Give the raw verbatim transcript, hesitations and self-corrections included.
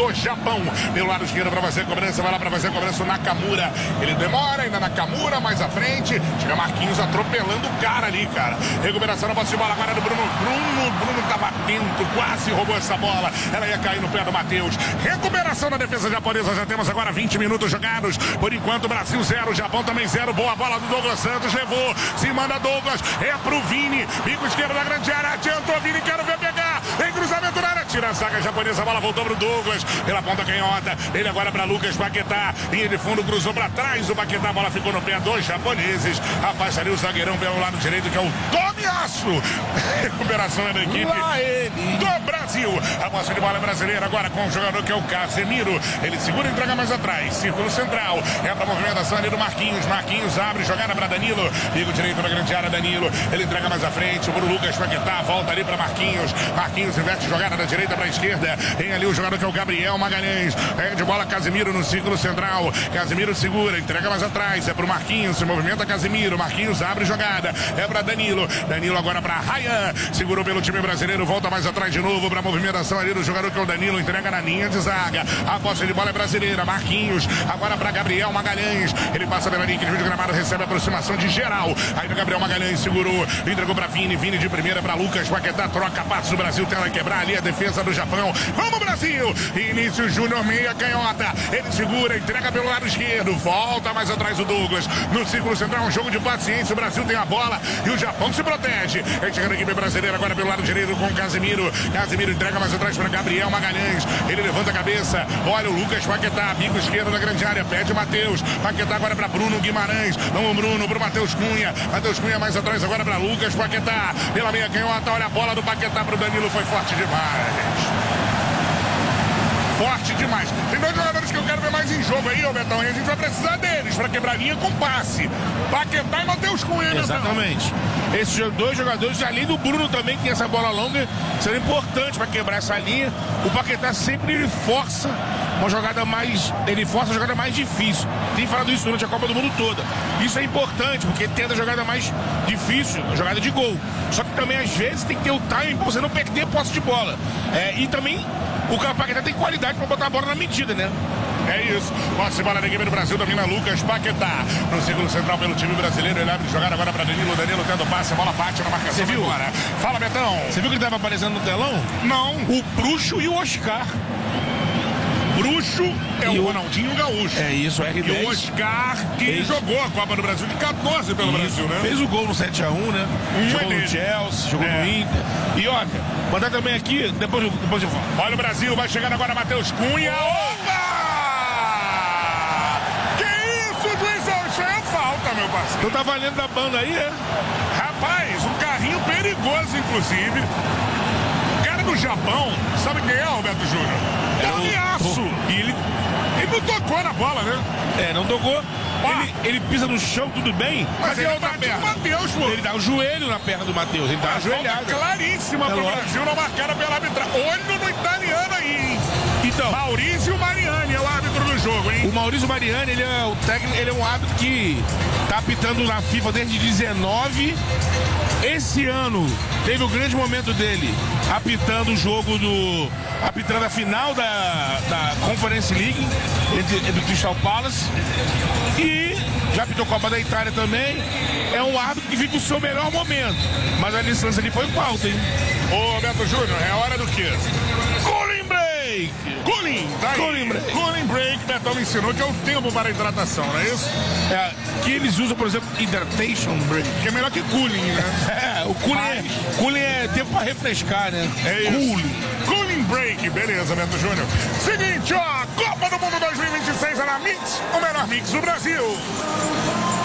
do Japão. Pelo lado esquerdo para fazer a cobrança, vai lá para fazer a cobrança o Nakamura. Ele demora, ainda Nakamura, mais à frente. Chega Marquinhos atropelando o cara ali, cara. Recuperação na posse de bola agora do Bruno. Bruno, Bruno estava atento, quase roubou essa bola. Ela ia cair no pé do Matheus. Recuperação na defesa japonesa. Já temos agora vinte minutos jogados. Por enquanto, Brasil zero, Japão também zero. Boa bola do Douglas Santos, levou. Se manda Douglas, é pro Vini. Bico esquerdo da grande área. Adiantou Vini, quero ver pegar. Em cruzamento na área, tira a zaga japonesa. A bola voltou pro Douglas. Pela ponta canhota. Ele agora para Lucas Paquetá. Linha de fundo, cruzou para trás. O Paquetá, a bola ficou no pé dos japoneses. Afasta ali o zagueirão pelo lado direito, que é o Tomiasso. Recuperação é da equipe do Brasil. A posse de bola é brasileira agora com o jogador que é o Casemiro. Ele segura e entrega mais atrás. Círculo central. É pra movimentação ali do Marquinhos. Marquinhos abre, jogada para Danilo. Liga direito na grande área, Danilo. Ele entrega mais à frente. O Lucas Paquetá volta ali para Marquinhos. Marquinhos inverte jogada da direita para a esquerda. Tem ali o jogador que é o Gabriel Magalhães. É de bola Casemiro no círculo central. Casemiro segura, entrega mais atrás. É pro Marquinhos. Se movimenta Casemiro. Marquinhos abre jogada. É para Danilo. Danilo agora para Ryan. Segurou pelo time brasileiro. Volta mais atrás de novo para a movimentação ali do jogador que é o Danilo. Entrega na linha de zaga. A posse de bola é brasileira. Marquinhos. Agora para Gabriel Magalhães. Ele passa pela linha de gramado. Recebe a aproximação de geral. Aí o Gabriel Magalhães segurou. Entregou para Vini. Vini de primeira para Lucas Paquetá. Troca passos. O Brasil tenta quebrar ali a defesa do Japão. Vamos, Brasil! Início Júnior, meia canhota. Ele segura, entrega pelo lado esquerdo. Volta mais atrás o Douglas. No círculo central, um jogo de paciência. O Brasil tem a bola e o Japão se protege. É chegando a equipe brasileira agora pelo lado direito com o Casemiro. Casemiro entrega mais atrás para Gabriel Magalhães. Ele levanta a cabeça. Olha o Lucas Paquetá. Bico esquerdo da grande área. Pede Matheus. Paquetá agora para Bruno Guimarães. Não o Bruno, para o Matheus Cunha. Matheus Cunha mais atrás agora para Lucas Paquetá. Pela meia canhota. Olha a bola do Paquetá para o Danilo. Foi forte demais. Forte demais. Tem dois jogadores que eu quero ver mais em jogo aí, ô Betão, e a gente vai precisar deles para quebrar linha com passe. Paquetá e Matheus Cunha, né? Exatamente. Esses dois jogadores, além do Bruno também, que tem essa bola longa, será importante para quebrar essa linha. O Paquetá sempre ele força uma jogada mais. Ele força a jogada mais difícil. Tem falado isso durante a Copa do Mundo toda. Isso é importante, porque ele tenta a jogada mais difícil, a jogada de gol. Só que também, às vezes, tem que ter o timing para você não perder posse de bola. É, e também o Paquetá tem qualidade para botar a bola na medida, né? É isso. Posse de bola da equipe do Brasil, domina Lucas Paquetá. No círculo central pelo time brasileiro. Ele abre de jogada agora para Danilo. Danilo tendo passe, a bola bate na marcação. Você viu? Agora. Fala, Betão. Você viu que ele estava aparecendo no telão? Não. O Bruxo e o Oscar. Bruxo é e o o Ronaldinho Gaúcho. É isso, o R dez. E o Oscar, que Fez. jogou a Copa do Brasil de quatorze pelo Isso. Brasil, né? Fez o gol no sete a um, né? Um jogou é no Chelsea, jogou é. no Inter. E olha, mandar também aqui, depois, eu- depois eu falo. Olha o Brasil, vai chegando agora Matheus Cunha. Opa! Que isso, juizão? Isso é falta, meu parceiro. Tu tá valendo da banda aí, é? Rapaz, um carrinho perigoso, inclusive. O cara do Japão, sabe quem é, Roberto Júnior? É o- Tomiasso. E ele, ele não tocou na bola, né? É, não tocou. Ele, ele pisa no chão, tudo bem, Mas, mas ele ele, bate no Matheus, pô. ele dá o joelho na perna do Matheus, ele dá uma A falta ajoelhada. claríssima É pro lógico. Brasil, não marcada pela arbitragem. Olho no italiano aí, hein? Então, Maurício Mariani é o árbitro do jogo, hein? o Maurício Mariani, ele é o técnico, ele é um árbitro que tá apitando na FIFA desde dezenove. Esse ano teve o grande momento dele apitando o jogo do. apitando a final da, da Conference League entre, entre o Crystal Palace. E já apitou Copa da Itália também. É um árbitro que vive o seu melhor momento. Mas a distância ali foi falta, hein? Ô, Roberto Júnior, é hora do quê? Cooling break! Cooling, tá aí. Cooling break. Cooling break, Betão me ensinou que é o tempo para a hidratação, não é isso? É, que eles usam, por exemplo, hydration break. Que é melhor que cooling, né? É, o cooling é, cooling é tempo pra refrescar, né? É isso. Cooling. Cooling break, beleza, Beto Júnior. Seguinte, ó, Copa do Mundo dois mil e vinte e seis é na Mix, o melhor mix do Brasil.